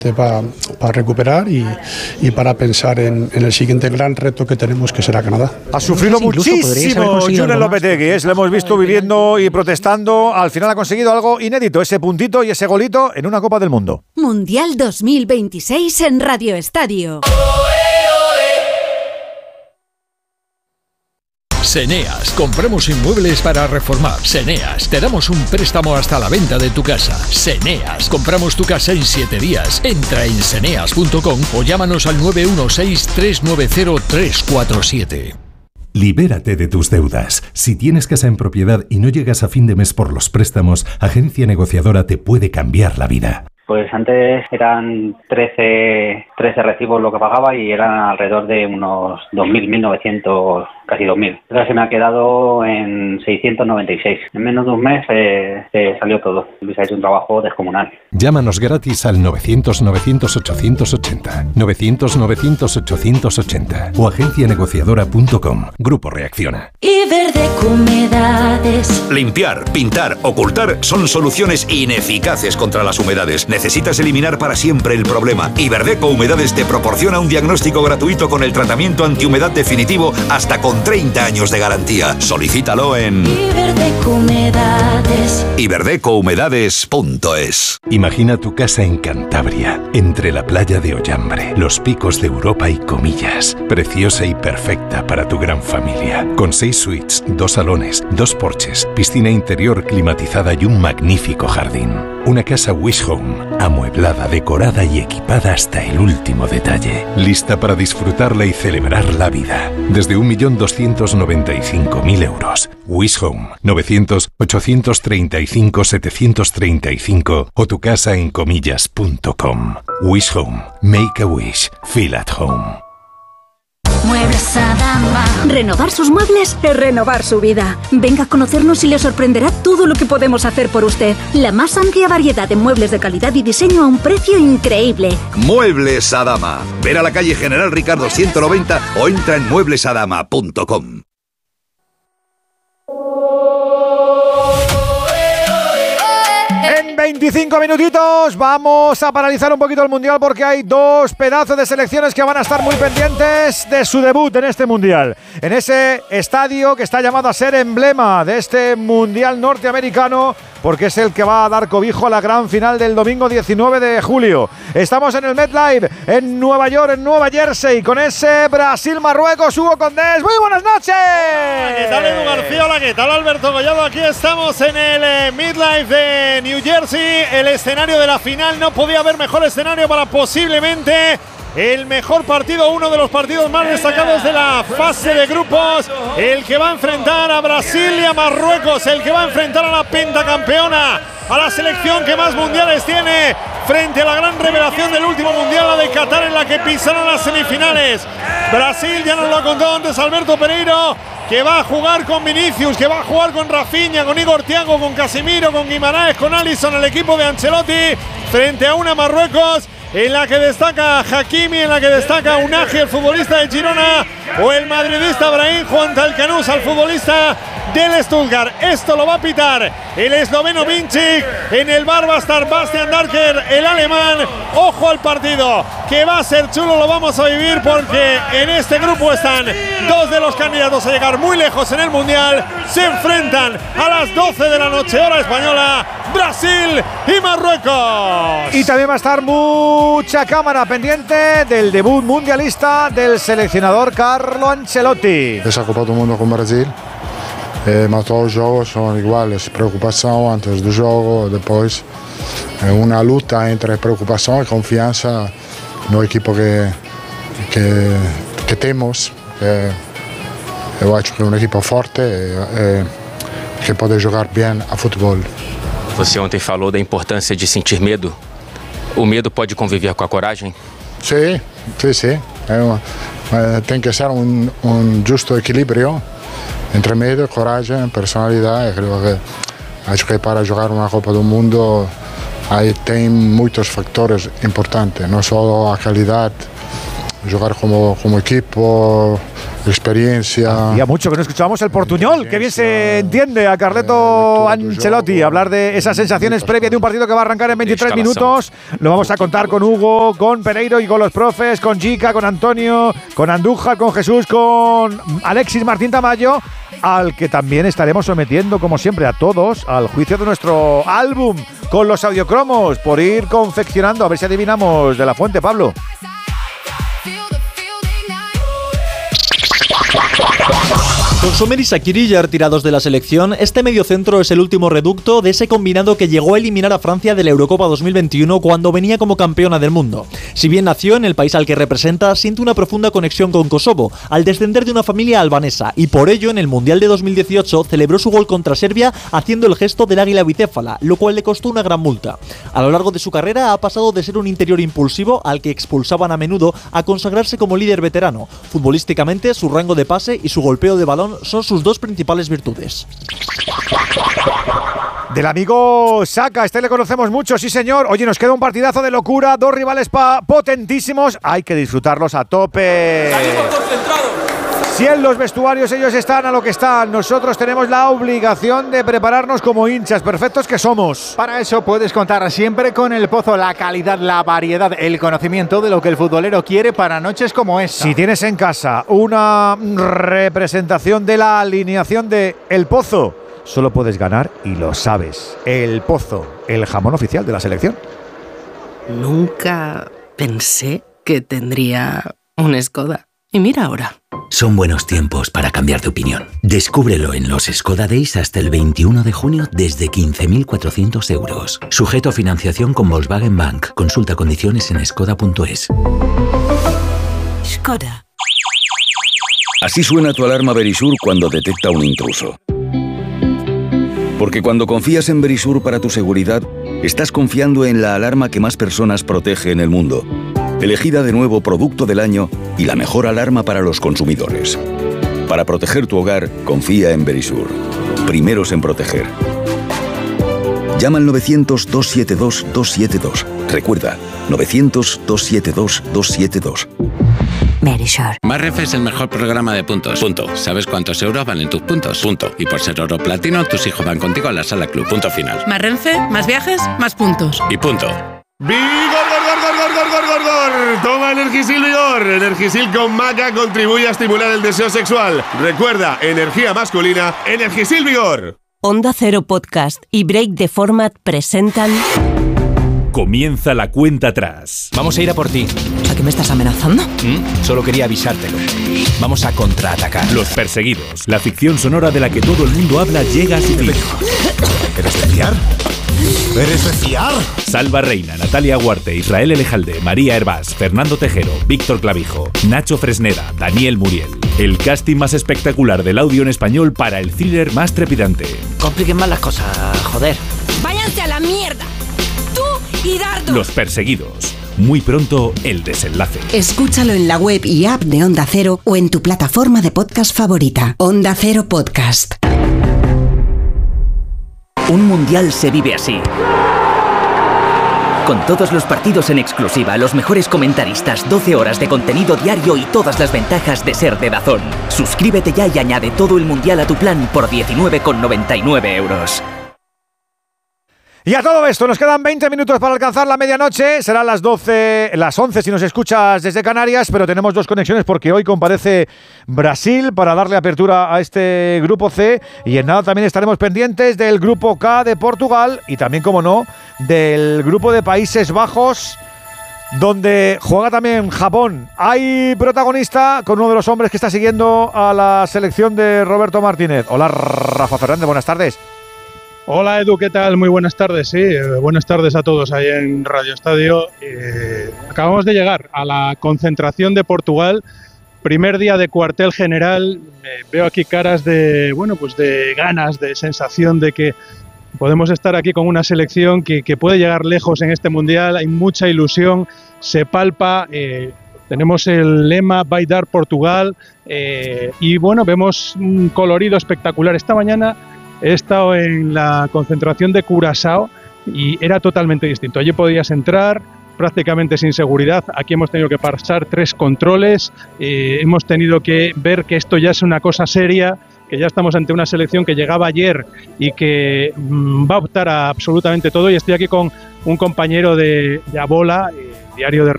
para recuperar y para pensar en el siguiente gran reto que tenemos, que será Canadá. Ha sufrido muchísimo Julen Lopetegui, lo hemos visto viviendo y protestando. Al final ha conseguido algo inédito, ese puntito y ese golito en una Copa del Mundo. Mundial 2026 en Radio Estadio. Seneas, compramos inmuebles para reformar. Seneas, te damos un préstamo hasta la venta de tu casa. Seneas, compramos tu casa en 7 días. Entra en seneas.com o llámanos al 916-390-347. Libérate de tus deudas. Si tienes casa en propiedad y no llegas a fin de mes por los préstamos, Agencia Negociadora te puede cambiar la vida. Pues antes eran 13 recibos lo que pagaba y eran alrededor de unos 2.000, 1.900, casi 2.000. Ahora se me ha quedado en 696. En menos de un mes salió todo. Luis ha hecho un trabajo descomunal. Llámanos gratis al 900-900-880, 900-900-880 o agencianegociadora.com. Grupo Reacciona. Iberdeco Humedades. Limpiar, pintar, ocultar son soluciones ineficaces contra las humedades. Necesitas eliminar para siempre el problema. Iberdeco Humedades te proporciona un diagnóstico gratuito con el tratamiento antihumedad definitivo hasta con 30 años de garantía. Solicítalo en Iberdeco Humedades. iberdecouhumedades.es. Imagina tu casa en Cantabria, entre la playa de Ollambre, los picos de Europa y Comillas. Preciosa y perfecta para tu gran familia. Con 6 suites, 2 salones, 2 porches, piscina interior climatizada y un magnífico jardín. Una casa Wish Home, amueblada, decorada y equipada hasta el último detalle. Lista para disfrutarla y celebrar la vida. Desde 1.295.000 euros. Wish Home, 900-835-735 o tu casa en comillas.com. Wish Home, make a wish, feel at home. Muebles Adama. Renovar sus muebles es renovar su vida. Venga a conocernos y le sorprenderá todo lo que podemos hacer por usted. La más amplia variedad de muebles de calidad y diseño a un precio increíble. Muebles Adama. Ver a la calle General Ricardo 190 o entra en mueblesadama.com. En 25 minutitos vamos a paralizar un poquito el Mundial porque hay 2 pedazos de selecciones que van a estar muy pendientes de su debut en este Mundial. En ese estadio que está llamado a ser emblema de este Mundial norteamericano, porque es el que va a dar cobijo a la gran final del domingo 19 de julio. Estamos en el MetLife, en Nueva York, en Nueva Jersey, con ese Brasil-Marruecos. Hugo Condés, muy buenas noches. Hola, ¿qué tal Edu García? Hola, ¿qué tal Alberto Collado? Aquí estamos en el MetLife de New Jersey, el escenario de la final. No podía haber mejor escenario para posiblemente el mejor partido, uno de los partidos más destacados de la fase de grupos, el que va a enfrentar a Brasil y a Marruecos, el que va a enfrentar a la pentacampeona, a la selección que más mundiales tiene, frente a la gran revelación del último mundial, la de Qatar, en la que pisaron las semifinales. Brasil, ya nos lo ha contado antes Alberto Pereiro, que va a jugar con Vinicius, que va a jugar con Rafinha, con Igor Thiago, con Casemiro, con Guimaraes, con Alisson, el equipo de Ancelotti, frente a una Marruecos en la que destaca Hakimi, en la que destaca Unai, el futbolista de Girona, o el madridista Brahim Juan Talcanús, al futbolista del Stuttgart. Esto lo va a pitar el esloveno Vincic, en el bar va a estar Bastian Darker, el alemán. Ojo al partido, que va a ser chulo, lo vamos a vivir, porque en este grupo están 2 de los candidatos a llegar muy lejos en el Mundial. Se enfrentan a las 12 de la noche, hora española, Brasil y Marruecos. Y también va a estar mucha cámara pendiente del debut mundialista del seleccionador Carlo Ancelotti. Essa Copa do Mundo com o Brasil, mas todos os jogos são iguais. Preocupação antes do jogo, depois é uma luta entre preocupação e confiança no equipo que temos. Eu acho que é um equipo forte que pode jogar bem a futebol. Você ontem falou da importância de sentir medo. O medo pode conviver com a coragem? Sim. Tem que ser um justo equilíbrio entre medo, coragem, personalidade. Acho que para jogar uma Copa do Mundo aí tem muitos fatores importantes, não só a qualidade, jogar como equipo, experiencia. Hacía mucho que no escuchábamos el portuñol, que bien se entiende a Carleto Ancelotti hablar de esas sensaciones previas de un partido que va a arrancar en 23 minutos. Lo vamos a contar con Hugo, con Pereiro y con los profes, con Jica, con Antonio, con Andújar, con Jesús, con Alexis Martín Tamayo, al que también estaremos sometiendo, como siempre, a todos al juicio de nuestro álbum con los audiocromos por ir confeccionando, a ver si adivinamos de la fuente, Pablo. Con Sommer y Shaqiri ya retirados de la selección, este mediocentro es el último reducto de ese combinado que llegó a eliminar a Francia de la Eurocopa 2021 cuando venía como campeona del mundo. Si bien nació en el país al que representa, siente una profunda conexión con Kosovo, al descender de una familia albanesa, y por ello en el Mundial de 2018 celebró su gol contra Serbia haciendo el gesto del águila bicéfala, lo cual le costó una gran multa. A lo largo de su carrera ha pasado de ser un interior impulsivo al que expulsaban a menudo a consagrarse como líder veterano. Futbolísticamente, su rango de pase y su golpeo de balón son sus dos principales virtudes. Del amigo Saka, le conocemos mucho, sí señor. Oye, nos queda un partidazo de locura, dos rivales potentísimos, hay que disfrutarlos a tope. Si en los vestuarios ellos están a lo que están, nosotros tenemos la obligación de prepararnos como hinchas perfectos que somos. Para eso puedes contar siempre con El Pozo, la calidad, la variedad, el conocimiento de lo que el futbolero quiere para noches como esta. Si tienes en casa una representación de la alineación de El Pozo, solo puedes ganar y lo sabes. El Pozo, el jamón oficial de la selección. Nunca pensé que tendría un Skoda. Y mira ahora. Son buenos tiempos para cambiar de opinión. Descúbrelo en los Skoda Days hasta el 21 de junio desde 15.400 euros. Sujeto a financiación con Volkswagen Bank. Consulta condiciones en skoda.es. Skoda. Así suena tu alarma Verisur cuando detecta un intruso. Porque cuando confías en Verisur para tu seguridad, estás confiando en la alarma que más personas protege en el mundo. Elegida de nuevo Producto del Año y la mejor alarma para los consumidores. Para proteger tu hogar, confía en Verisur. Primeros en proteger. Llama al 900-272-272. Recuerda, 900-272-272. Verisur. Marref es el mejor programa de puntos. Punto. ¿Sabes cuántos euros valen tus puntos? Punto. Y por ser oro platino, tus hijos van contigo a la sala club. Punto final. Más Renfe, más viajes, más puntos. Y punto. ¡Vigor! Toma Energisil Vigor. Energisil con maca contribuye a estimular el deseo sexual. Recuerda, energía masculina, Energisil Vigor. Onda Cero Podcast y Break the Format presentan... Comienza la cuenta atrás. Vamos a ir a por ti. O sea, ¿que me estás amenazando? Solo quería avisártelo. Vamos a contraatacar. Los Perseguidos. La ficción sonora de la que todo el mundo habla llega a su fin. ¿Eres de fiar? ¿Eres de fiar? Salva Reina, Natalia Huarte, Israel Elejalde, María Hervás, Fernando Tejero, Víctor Clavijo, Nacho Fresneda, Daniel Muriel. El casting más espectacular del audio en español para el thriller más trepidante. Compliquen más las cosas, joder. ¡Váyanse a la mierda! ¡Tú y Dardo! Los Perseguidos. Muy pronto, el desenlace. Escúchalo en la web y app de Onda Cero o en tu plataforma de podcast favorita. Onda Cero Podcast. Un mundial se vive así. Con todos los partidos en exclusiva, los mejores comentaristas, 12 horas de contenido diario y todas las ventajas de ser de DAZN. Suscríbete ya y añade todo el mundial a tu plan por 19,99 euros. Y a todo esto nos quedan 20 minutos para alcanzar la medianoche. Serán las 11 si nos escuchas desde Canarias, pero tenemos dos conexiones porque hoy comparece Brasil para darle apertura a este grupo C, y en nada también estaremos pendientes del grupo K de Portugal y también, como no, del grupo de Países Bajos, donde juega también Japón. Hay protagonista con uno de los hombres que está siguiendo a la selección de Roberto Martínez. Hola, Rafa Fernández, buenas tardes. Hola Edu, ¿qué tal? Muy buenas tardes, sí, buenas tardes a todos ahí en Radio Estadio. Acabamos de llegar a la concentración de Portugal, primer día de cuartel general. Veo aquí caras de, pues de ganas, de sensación de que podemos estar aquí con una selección que puede llegar lejos en este mundial. Hay mucha ilusión, se palpa. Tenemos el lema Vai dar Portugal y vemos un colorido espectacular. Esta mañana he estado en la concentración de Curazao y era totalmente distinto. Allí podías entrar, prácticamente sin seguridad. Aquí hemos tenido que pasar 3 controles, hemos tenido que ver que esto ya es una cosa seria, que ya estamos ante una selección que llegaba ayer y que va a optar a absolutamente todo. Y estoy aquí con un compañero de Abola, diario de